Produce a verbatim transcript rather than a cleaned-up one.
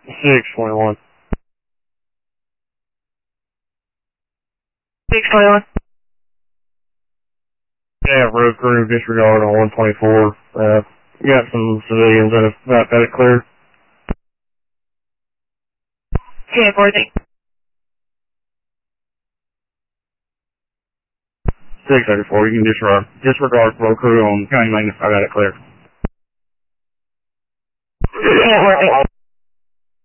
six twenty-one. six twenty-one. Yeah, road crew disregard on one twenty-four. Uh, got some civilians that have not got it clear. ten fourteen. six thirty-four, you can disregard, disregard road crew on county maintenance. I got it clear. ten fourteen.